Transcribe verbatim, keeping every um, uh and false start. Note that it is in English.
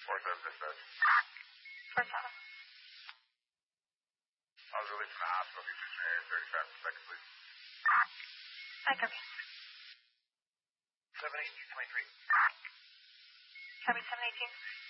four seven dispatch. four seven. I was released from the hospital. If you switch me area thirty-five per second, please. I copy. seven eighteen twenty-three. Copy seven eighteen.